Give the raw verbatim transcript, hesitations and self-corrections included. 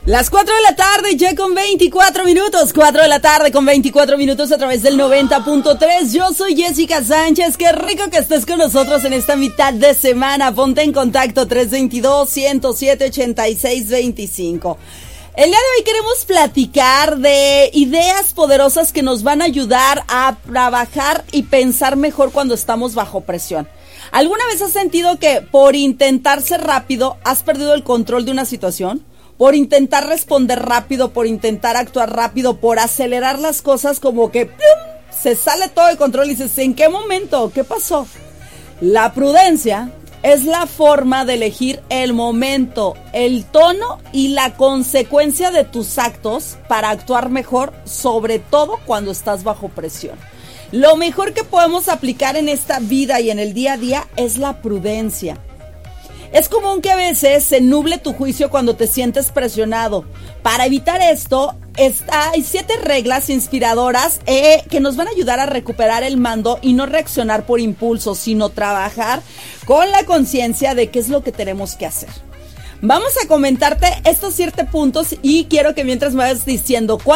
Las cuatro de la tarde, ya con veinticuatro minutos, cuatro de la tarde con veinticuatro minutos a través del noventa punto tres. Yo soy Jessica Sánchez, qué rico que estés con nosotros en esta mitad de semana. Ponte en contacto tres dos dos, uno cero siete, ocho seis dos cinco. El día de hoy queremos platicar de ideas poderosas que nos van a ayudar a trabajar y pensar mejor cuando estamos bajo presión. ¿Alguna vez has sentido que por intentar ser rápido has perdido el control de una situación? Por intentar responder rápido, por intentar actuar rápido, por acelerar las cosas, como que ¡plum!, se sale todo de control y dices, ¿en qué momento? ¿Qué pasó? La prudencia es la forma de elegir el momento, el tono y la consecuencia de tus actos para actuar mejor, sobre todo cuando estás bajo presión. Lo mejor que podemos aplicar en esta vida y en el día a día es la prudencia. Es común que a veces se nuble tu juicio cuando te sientes presionado. Para evitar esto, está, hay siete reglas inspiradoras eh, que nos van a ayudar a recuperar el mando y no reaccionar por impulso, sino trabajar con la conciencia de qué es lo que tenemos que hacer. Vamos a comentarte estos siete puntos y quiero que mientras me vayas diciendo